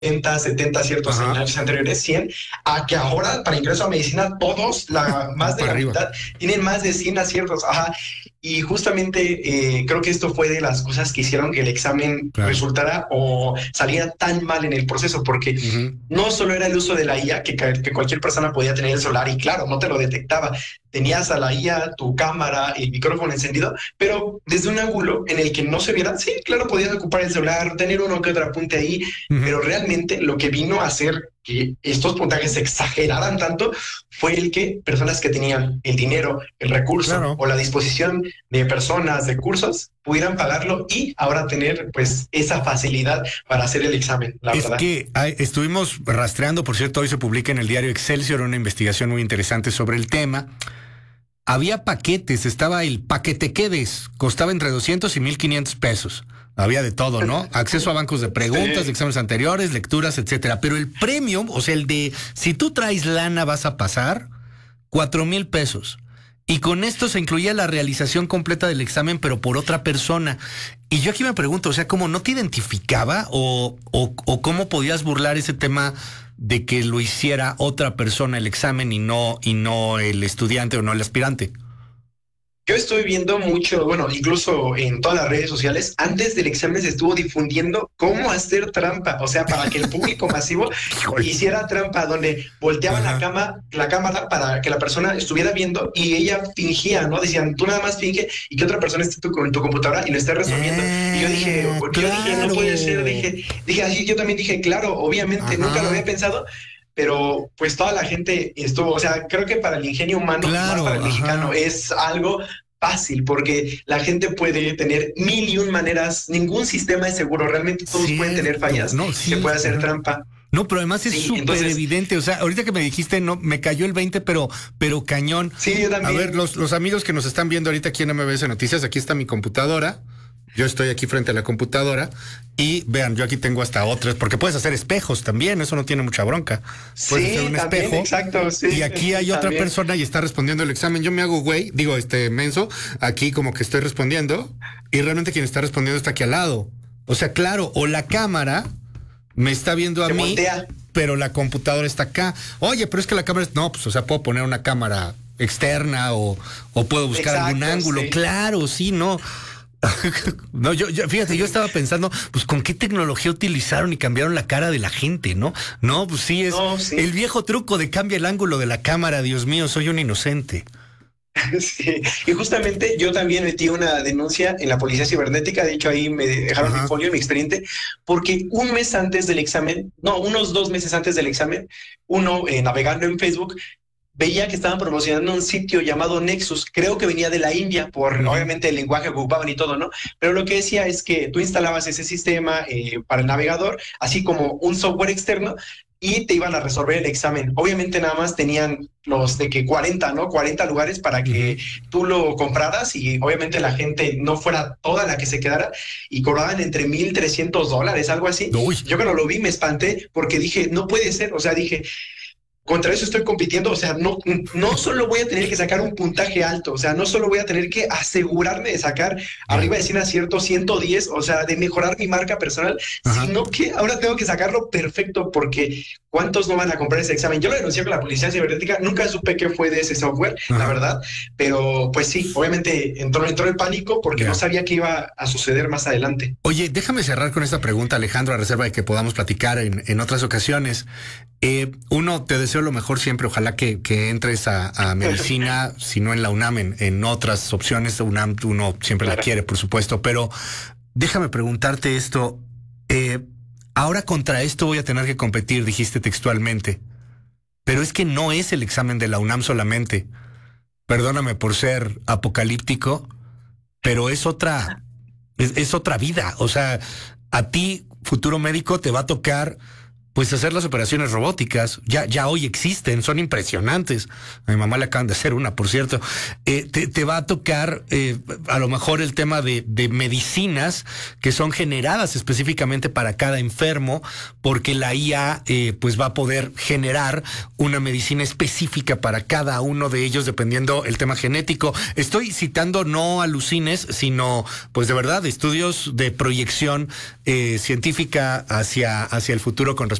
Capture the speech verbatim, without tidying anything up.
setenta, setenta ciertos en Ajá. años anteriores, cien, a que ahora para ingreso a medicina todos, la, más de Para la arriba. mitad, tienen más de cien aciertos. Ajá. Y justamente eh, creo que esto fue de las cosas que hicieron que el examen Claro. resultara o saliera tan mal en el proceso, porque Ujú. no solo era el uso de la I A, que, que cualquier persona podía tener el celular y claro, no te lo detectaba. Tenías a la I A, tu cámara, el micrófono encendido, pero desde un ángulo en el que no se viera, sí, claro, podías ocupar el celular, tener uno que otro apunte ahí, Ujú. pero realmente lo que vino a hacer que estos puntajes se exageraran tanto fue el que personas que tenían el dinero, el recurso Claro. o la disposición de personas, de cursos, pudieran pagarlo y ahora tener pues esa facilidad para hacer el examen, la Es verdad. que ay, estuvimos rastreando, por cierto, hoy se publica en el diario Excelsior una investigación muy interesante sobre el tema. Había paquetes, estaba el paquete quedes, costaba entre doscientos y mil quinientos pesos. Había de todo, ¿no? Acceso a bancos de preguntas, de Sí. exámenes anteriores, lecturas, etcétera. Pero el premium, o sea, el de si tú traes lana vas a pasar, cuatro mil pesos. Y con esto se incluía la realización completa del examen, pero por otra persona. Y yo aquí me pregunto, o sea, ¿cómo no te identificaba o, o, o cómo podías burlar ese tema de que lo hiciera otra persona el examen y no, y no el estudiante o no el aspirante? Yo estoy viendo mucho, bueno, incluso en todas las redes sociales, antes del examen se estuvo difundiendo cómo hacer trampa, o sea, para que el público masivo Híjole. hiciera trampa, donde volteaban la Ajá. cama, la cámara para que la persona estuviera viendo y ella fingía, ¿no? Decían, tú nada más finge y que otra persona esté tu, en tu computadora y lo esté resolviendo. Y yo dije, Ah, yo dije, no puede ser, claro. dije, dije así, yo también dije, claro, obviamente, nunca lo Ajá. había pensado, pero pues toda la gente estuvo, o sea, creo que para el ingenio humano y más para Claro, el mexicano ajá. es algo fácil porque la gente puede tener mil y un maneras, ningún sistema es seguro, realmente todos pueden tener Cierto. fallas No, y se sí. puede hacer Ajá. trampa. No, pero además es Sí, súper entonces, evidente. O sea, ahorita que me dijiste, no, me cayó el veinte, pero, pero cañón. sí, yo A ver, también. los, los amigos que nos están viendo ahorita aquí en M B S Noticias, aquí está mi computadora. Yo estoy aquí frente a la computadora y vean, yo aquí tengo hasta otras, porque puedes hacer espejos también, eso no tiene mucha bronca. Puedes hacer Sí, un también, espejo exacto, sí, y aquí hay otra también. persona y está respondiendo el examen. Yo me hago güey, digo, este menso, aquí como que estoy respondiendo y realmente quien está respondiendo está aquí al lado. O sea, claro, o la cámara me está viendo a Se mí, voltea. pero la computadora está acá. Oye, pero es que la cámara es... No, pues, o sea, puedo poner una cámara externa o, o puedo buscar algún Exacto, ángulo. sí. Claro, sí, no. No, yo, yo, fíjate, yo estaba pensando, pues, ¿con qué tecnología utilizaron y cambiaron la cara de la gente, no? No, pues sí, es No, sí. el viejo truco de cambia el ángulo de la cámara, Dios mío, soy un inocente. Sí, y justamente yo también metí una denuncia en la policía cibernética, de hecho ahí me dejaron mi Ajá. folio y mi expediente, porque un mes antes del examen, no, unos dos meses antes del examen, uno eh, navegando en Facebook, veía que estaban promocionando un sitio llamado Nexus, creo que venía de la India, por Ujú. obviamente el lenguaje que ocupaban y todo, ¿no? Pero lo que decía es que tú instalabas ese sistema eh, para el navegador, así como un software externo, y te iban a resolver el examen. Obviamente nada más tenían los de que cuarenta, ¿no? cuarenta lugares para que Ujú. tú lo compraras y obviamente la gente no fuera toda la que se quedara y cobraban entre mil trescientos dólares, algo así. Uy. Yo cuando lo vi me espanté porque dije, no puede ser, o sea, dije, contra eso estoy compitiendo, o sea, no, no solo voy a tener que sacar un puntaje alto, o sea, no solo voy a tener que asegurarme de sacar Ya. arriba de cien aciertos, ciento diez, o sea, de mejorar mi marca personal, Ajá. sino que ahora tengo que sacarlo perfecto porque ¿cuántos no van a comprar ese examen? Yo lo denuncié con la policía cibernética, nunca supe qué fue de ese software, la Ajá. verdad, pero pues sí, obviamente entró, entró el pánico porque no Ya. sabía qué iba a suceder más adelante. Oye, déjame cerrar con esta pregunta, Alejandro, a reserva de que podamos platicar en, en otras ocasiones. Eh, uno, te deseo lo mejor siempre, ojalá que, que entres a, a medicina, si no en la UNAM, en, en otras opciones. UNAM uno siempre la Claro. quiere, por supuesto, pero déjame preguntarte esto. Eh, ahora contra esto voy a tener que competir, dijiste textualmente, pero es que no es el examen de la UNAM solamente. Perdóname por ser apocalíptico, pero es otra, es, es otra vida. O sea, a ti, futuro médico, te va a tocar pues hacer las operaciones robóticas. Ya, ya hoy existen, son impresionantes. A mi mamá le acaban de hacer una, por cierto. Eh, te, te va a tocar eh, a lo mejor el tema de, de medicinas que son generadas específicamente para cada enfermo, porque la I A eh, pues va a poder generar una medicina específica para cada uno de ellos, dependiendo el tema genético. Estoy citando no alucines, sino pues de verdad estudios de proyección eh, científica hacia, hacia el futuro con respecto